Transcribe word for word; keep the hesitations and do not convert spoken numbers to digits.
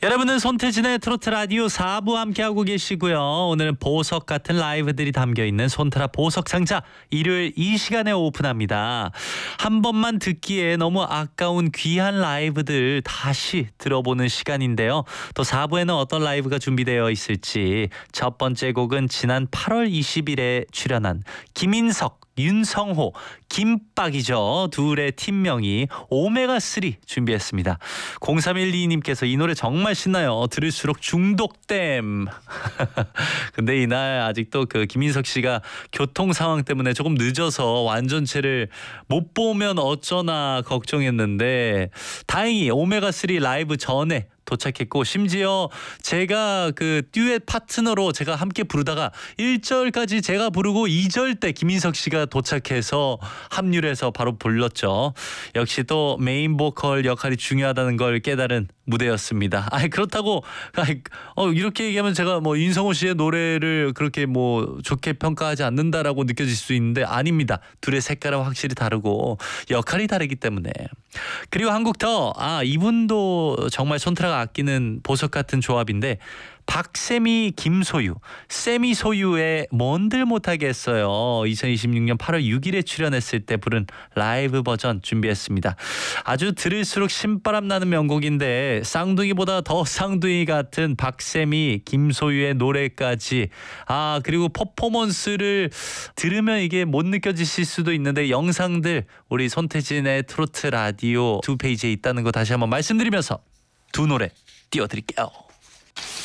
여러분은 손태진의 트로트 라디오 사 부 함께하고 계시고요. 오늘은 보석 같은 라이브들이 담겨있는 손트라 보석 상자 일요일 이 시간에 오픈합니다. 한 번만 듣기에 너무 아까운 귀한 라이브들 다시 들어보는 시간인데요. 또 사 부에는 어떤 라이브가 준비되어 있을지 첫 번째 곡은 지난 팔월 이십일에 출연한 김인석, 윤성호, 김빡이죠. 둘의 팀명이 오메가삼 준비했습니다. 공삼일이 님께서 이 노래 정말 신나요. 들을수록 중독됨. 근데 이날 아직도 그 김인석 씨가 교통 상황 때문에 조금 늦어서 완전체를 못 보면 어쩌나 걱정했는데 다행히 오메가삼 라이브 전에 도착했고, 심지어 제가 그 듀엣 파트너로 제가 함께 부르다가 일 절까지 제가 부르고 이 절 때 김인석 씨가 도착해서 합류를 해서 바로 불렀죠. 역시 또 메인 보컬 역할이 중요하다는 걸 깨달은 무대였습니다. 아니 그렇다고 어 이렇게 얘기하면 제가 뭐 윤성호 씨의 노래를 그렇게 뭐 좋게 평가하지 않는다라고 느껴질 수 있는데 아닙니다. 둘의 색깔은 확실히 다르고 역할이 다르기 때문에. 그리고 한 곡 더. 아 이분도 정말 손트라가 아끼는 보석 같은 조합인데 박세미, 김소유, 세미 소유의 뭔들 못하겠어요. 이천이십육 년 팔월 육일에 출연했을 때 부른 라이브 버전 준비했습니다. 아주 들을수록 신바람 나는 명곡인데 쌍둥이보다 더 쌍둥이 같은 박세미, 김소유의 노래까지, 아 그리고 퍼포먼스를 들으면 이게 못 느껴지실 수도 있는데 영상들 우리 손태진의 트로트 라디오 두 페이지에 있다는 거 다시 한번 말씀드리면서 두 노래 띄워드릴게요.